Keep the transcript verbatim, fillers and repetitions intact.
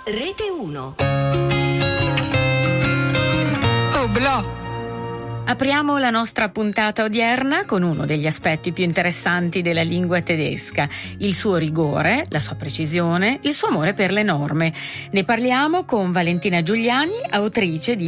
Rete uno. Oblò. Apriamo la nostra puntata odierna con uno degli aspetti più interessanti della lingua tedesca, il suo rigore, la sua precisione, il suo amore per le norme. Ne parliamo con Valentina Giuliani, autrice di